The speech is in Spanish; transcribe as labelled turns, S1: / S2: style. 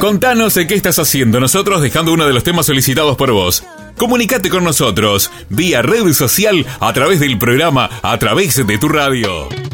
S1: Contanos qué estás haciendo nosotros dejando uno de los temas solicitados por vos. Comunicate con nosotros vía red social a través del programa A Través de tu Radio.